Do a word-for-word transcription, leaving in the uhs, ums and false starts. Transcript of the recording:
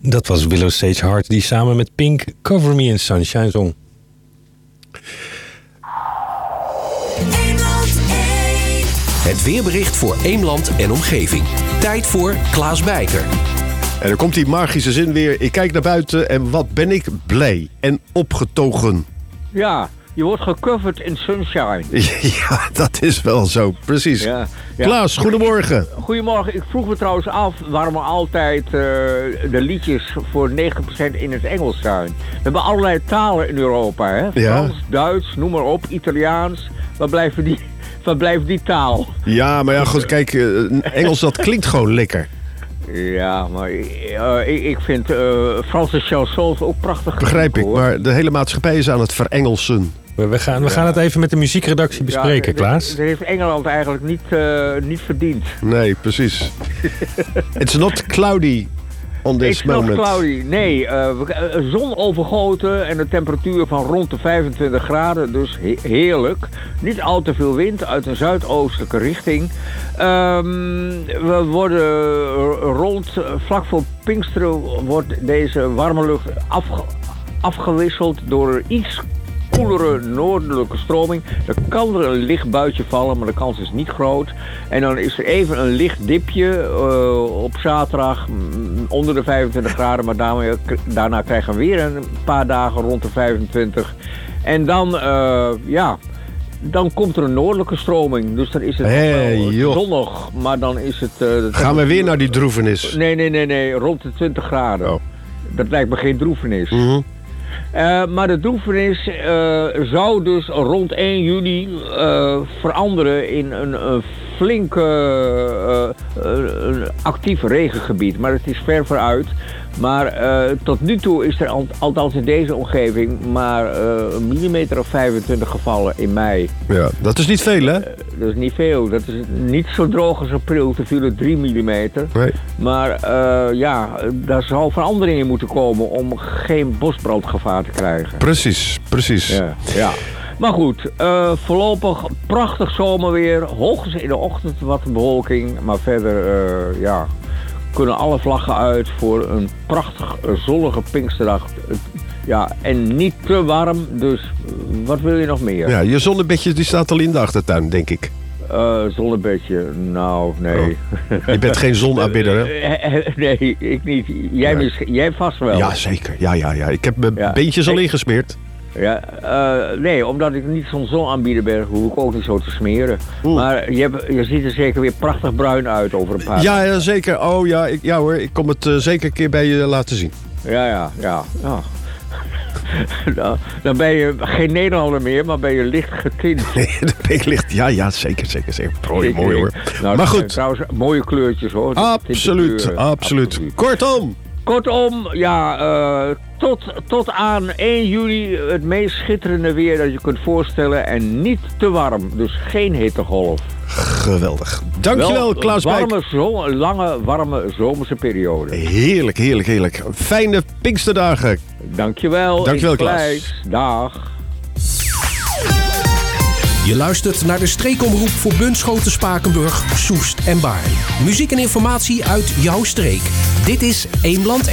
Dat was Willow Sage Hart die samen met Pink Cover Me in Sunshine zong. Het weerbericht voor Eemland en omgeving. Tijd voor Klaas Bijker. En dan komt die magische zin weer. Ik kijk naar buiten en wat ben ik blij en opgetogen. Ja, je wordt gecoverd in sunshine. Ja, dat is wel zo, precies. Ja, ja. Klaas, goedemorgen. Goedemorgen. Ik vroeg me trouwens af waarom er altijd uh, de liedjes voor negentig procent in het Engels zijn. We hebben allerlei talen in Europa, hè? Frans, ja. Duits, noem maar op, Italiaans. Waar blijven die, waar blijft die taal? Ja, maar ja, goed, kijk, uh, Engels dat klinkt gewoon lekker. Ja, maar uh, ik, ik vind uh, Franse chansons ook prachtig. Begrijp ik, maar de hele maatschappij is aan het verengelsen. We gaan, we gaan het even met de muziekredactie bespreken, ja, Klaas. Dat heeft Engeland eigenlijk niet, uh, niet verdiend. Nee, precies. It's not cloudy on this It's moment. It's not cloudy, nee. Uh, zon overgoten en een temperatuur van rond de vijfentwintig graden. Dus he- heerlijk. Niet al te veel wind uit een zuidoostelijke richting. Um, we worden rond, vlak voor Pinksteren wordt deze warme lucht afge- afgewisseld door iets koelere noordelijke stroming. Er kan er een licht buitje vallen, maar de kans is niet groot. En dan is er even een licht dipje uh, op zaterdag mm, onder de vijfentwintig graden. Maar daarna, daarna krijgen we weer een paar dagen rond de vijfentwintig. En dan, uh, ja, dan komt er een noordelijke stroming. Dus dan is het hey, wel zonnig. Maar dan is het... Uh, Gaan we weer naar die droefenis? Nee, nee, nee, nee. Rond de twintig graden. Oh. Dat lijkt me geen droefenis. Mm-hmm. Uh, maar de droefenis uh, zou dus rond één juli uh, veranderen in een, een flinke uh, uh, een actief regengebied. Maar het is ver vooruit. Maar uh, tot nu toe is er al, althans in deze omgeving maar uh, een millimeter of vijfentwintig gevallen in mei. Ja, dat is niet veel, hè? Uh, dat is niet veel. Dat is niet zo droog als april. Toen vielen drie millimeter. Nee. Maar uh, ja, daar zal verandering in moeten komen om geen bosbrandgevaar te krijgen. Precies, precies. Ja, ja. Maar goed, uh, voorlopig prachtig zomerweer. Hoogstens in de ochtend wat bewolking. Maar verder, uh, ja... kunnen alle vlaggen uit voor een prachtig zonnige Pinksterdag. Ja, en niet te warm, dus wat wil je nog meer? Ja, je zonnebedje die staat al in de achtertuin, denk ik. Uh, zonnebedje, nou, nee. Oh. Je bent geen zonaanbidder, hè? Nee, ik niet. Jij, nee. Mis, jij vast wel. Ja, zeker. Ja, ja, ja. Ik heb mijn ja. beentjes al ingesmeerd. Ja, uh, nee, omdat ik niet zo'n zonaanbieder ben, hoef ik ook niet zo te smeren. Oeh. Maar je, hebt, je ziet er zeker weer prachtig bruin uit over een paar Ja, ja zeker. Oh ja, ik, ja hoor, ik kom het uh, zeker een keer bij je laten zien. Ja, ja, ja. ja. dan, dan ben je geen Nederlander meer, maar ben je licht getint. Nee, dan ben je licht. Ja, ja, zeker, zeker, zeker. Mooi, mooi hoor. Nou, maar goed. Trouwens, mooie kleurtjes hoor. Absoluut, absoluut, absoluut. Kortom. Kortom, ja, uh, tot, tot aan één juli het meest schitterende weer dat je kunt voorstellen en niet te warm, dus geen hittegolf. Geweldig. Dankjewel, Klaas Bijk. Warme, zo, lange, warme zomerse periode. Heerlijk, heerlijk, heerlijk. Fijne Pinksterdagen. Dankjewel. Dankjewel, Klaas. Dag. Je luistert naar de streekomroep voor Bunschoten, Spakenburg, Soest en Baarn. Muziek en informatie uit jouw streek. Dit is Eemland